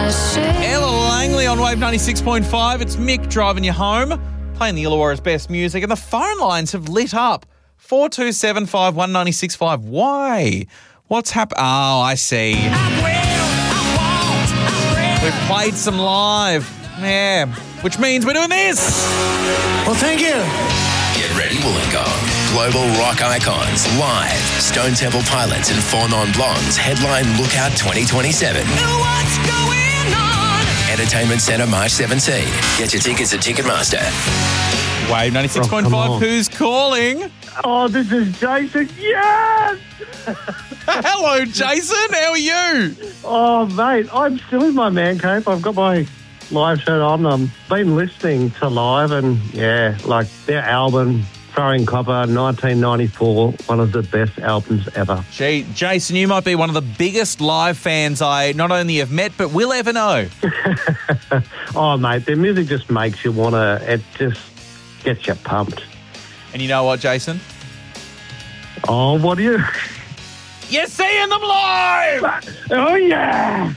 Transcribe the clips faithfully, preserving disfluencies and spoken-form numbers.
Ella Langley on Wave ninety-six point five. It's Mick driving you home, playing the Illawarra's best music, and the phone lines have lit up. four two seven five one nine six five. Why? What's happened? Oh, I see. We've played some live. Yeah, which means we're doing this. Well, thank you. Get ready, Wollongong. Global rock icons live. Stone Temple Pilots and Four Non Blondes headline Lookout twenty twenty-seven. What's going on? Entertainment Centre March seventeenth. Get your tickets at Ticketmaster. Wave ninety-six point five. Oh, Who's calling? Oh, this is Jason. Yes! Hello, Jason. How are you? Oh, mate, I'm still in my man cave. I've got my live shirt on. I've been listening to live and, yeah, like their album, Throwing Copper, nineteen ninety-four, one of the best albums ever. Gee, Jason, you might be one of the biggest live fans I not only have met, but will ever know. Oh, mate, their music just makes you want to, it just gets you pumped. And you know what, Jason? Oh, what are you? You're seeing them live! Oh, yeah!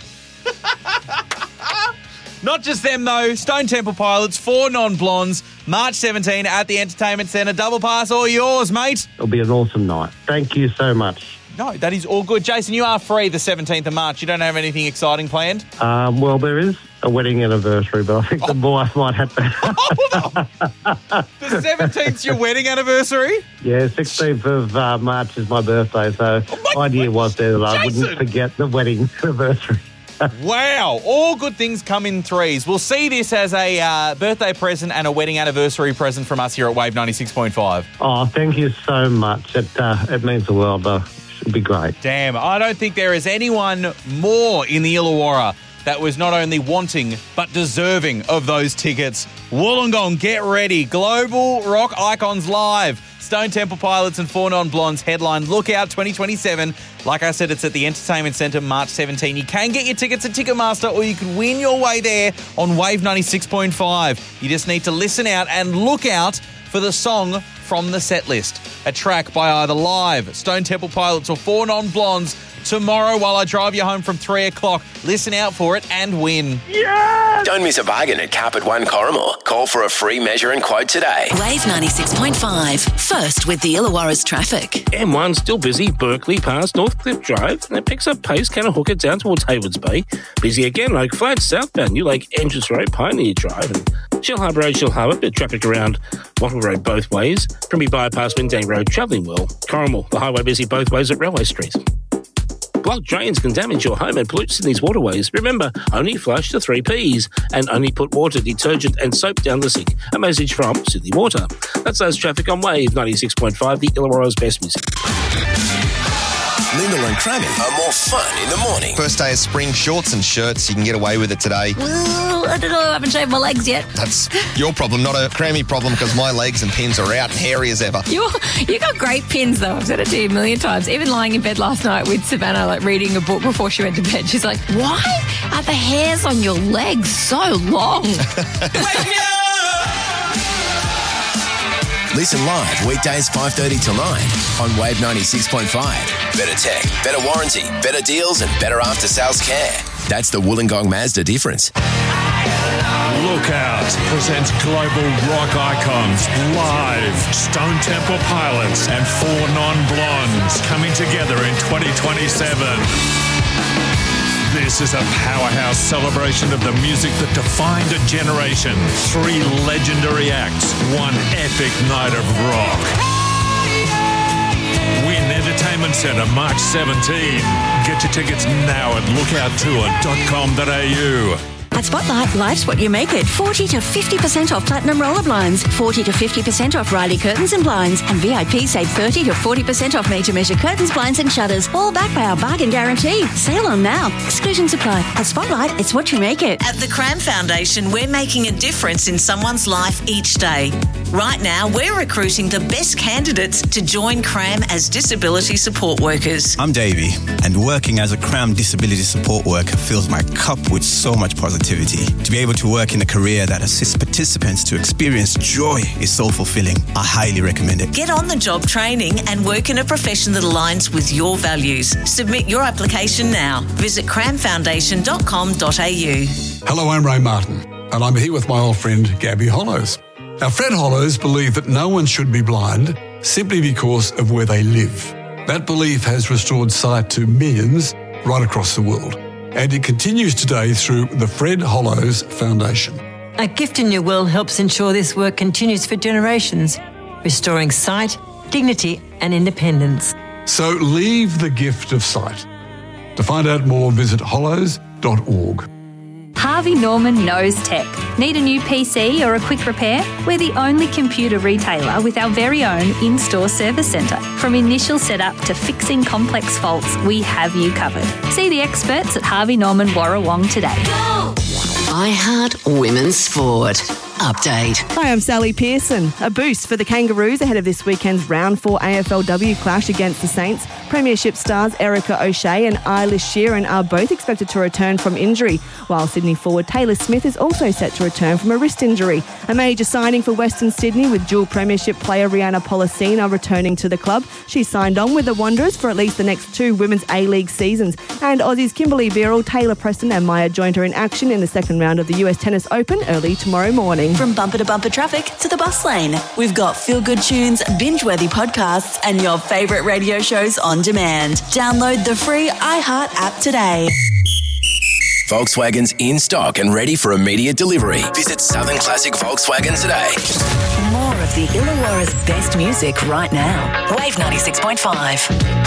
Not just them, though. Stone Temple Pilots, Four Non Blondes, March seventeenth at the Entertainment Centre. Double pass all yours, mate. It'll be an awesome night. Thank you so much. No, that is all good. Jason, you are free the seventeenth of March. You don't have anything exciting planned? Um, well, there is a wedding anniversary, but I think Oh. the wife might have to... Oh, no. The seventeenth's your wedding anniversary? Yeah, sixteenth of uh, March is my birthday, so Oh my idea was there that I Jason! wouldn't forget the wedding anniversary. Wow. All good things come in threes. We'll see this as a uh, birthday present and a wedding anniversary present from us here at Wave ninety-six point five. Oh, thank you so much. It uh, it means the world. Uh, should be great. Damn, I don't think there is anyone more in the Illawarra that was not only wanting but deserving of those tickets. Wollongong, get ready. Global Rock Icons Live. Stone Temple Pilots and Four Non Blondes headline Lookout twenty twenty-seven. Like I said, it's at the Entertainment Centre March seventeenth. You can get your tickets at Ticketmaster or you can win your way there on Wave ninety-six point five. You just need to listen out and look out for the song from the set list. A track by either Live, Stone Temple Pilots or Four Non Blondes tomorrow while I drive you home from three o'clock. Listen out for it and win. Yes! Don't miss a bargain at Carpet One Corrimal. Call for a free measure and quote today. Wave ninety-six point five. First with the Illawarra's traffic. M one still busy, Berkeley past Northcliffe Drive, and it picks up pace, Cannahooka down towards Haywards Bay. Busy again, Oak Flats southbound, New Lake Entrance Road, Pioneer Drive, and Shell Harbour Road, Shell Harbour, bit of traffic around Wattle Road both ways. Primby Bypass, Windang Road, travelling well. Corrimal, the highway busy both ways at Railway Street. Blocked drains can damage your home and pollute Sydney's waterways. Remember, only flush the three Ps and only put water, detergent and soap down the sink. A message from Sydney Water. That's those traffic on Wave ninety-six point five, the Illawarra's best music. Lyndall and Crammy are more fun in the morning. First day of spring, shorts and shirts. You can get away with it today. Well, I don't know. I haven't shaved my legs yet. That's your problem, not a Crammy problem, because my legs and pins are out and hairy as ever. You you got great pins, though. I've said it to you a million times. Even lying in bed last night with Savannah, like reading a book before she went to bed, she's like, why are the hairs on your legs so long? Wake me up! Listen live weekdays five thirty till nine on Wave ninety-six point five. Better tech, better warranty, better deals and better after sales care. That's the Wollongong Mazda difference. Lookout presents Global Rock Icons live. Stone Temple Pilots and Four Non Blondes coming together in twenty twenty-seven. This is a powerhouse celebration of the music that defined a generation. Three legendary acts, one epic night of rock. Win Entertainment Centre March seventeenth. Get your tickets now at lookout tour dot com dot a u. At Spotlight, life's what you make it. forty to fifty percent off Platinum Roller Blinds, forty to fifty percent off Riley Curtains and Blinds, and V I P save thirty to forty percent off Made to Measure curtains, blinds and shutters, all backed by our bargain guarantee. Sale on now. Exclusions apply. At Spotlight, it's what you make it. At the Cram Foundation, we're making a difference in someone's life each day. Right now, we're recruiting the best candidates to join Cram as disability support workers. I'm Davey, and working as a Cram disability support worker fills my cup with so much positivity. creativity. To be able to work in a career that assists participants to experience joy is so fulfilling. I highly recommend it. Get on the job training and work in a profession that aligns with your values. Submit your application now. Visit cram foundation dot com dot a u. Hello, I'm Ray Martin, and I'm here with my old friend Gabby Hollows. Now, Fred Hollows believed that no one should be blind simply because of where they live. That belief has restored sight to millions right across the world, and it continues today through the Fred Hollows Foundation. A Gift in Your Will helps ensure this work continues for generations, restoring sight, dignity and independence. So leave the gift of sight. To find out more, visit hollows dot org. Harvey Norman knows tech. Need a new P C or a quick repair? We're the only computer retailer with our very own in-store service centre. From initial setup to fixing complex faults, we have you covered. See the experts at Harvey Norman Warrawong today. Go! I Heart Women's Sport. Update. Hi, I'm Sally Pearson. A boost for the Kangaroos ahead of this weekend's round four A F L W clash against the Saints. Premiership stars Erica O'Shea and Eilish Sheeran are both expected to return from injury, while Sydney forward Taylor Smith is also set to return from a wrist injury. A major signing for Western Sydney, with dual Premiership player Rihanna Pollicina returning to the club. She signed on with the Wanderers for at least the next two Women's A-League seasons. And Aussies Kimberly Birrell, Taylor Preston and Maya Jointer in action in the second round of the U S Tennis Open early tomorrow morning. From bumper to bumper traffic to the bus lane, we've got feel-good tunes, binge-worthy podcasts and your favourite radio shows on demand. Download the free iHeart app today. Volkswagen's in stock and ready for immediate delivery. Visit Southern Classic Volkswagen today. More of the Illawarra's best music right now. Wave ninety-six point five.